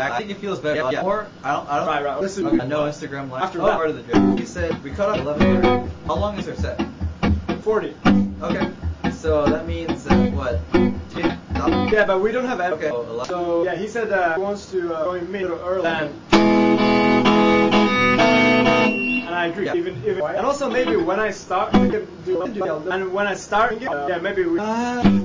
back. I think it feels better. Yeah. Or I don't. Right. Listen. Okay. No Instagram live. After part of the joke. He said we cut off 11:30. How long is our set? 40. Okay. So that means what? Yeah, but we don't have. Okay. So yeah, he said he wants to join me a little early. And I agree. Yeah. Even and also maybe when I start, and when I start, yeah, maybe we.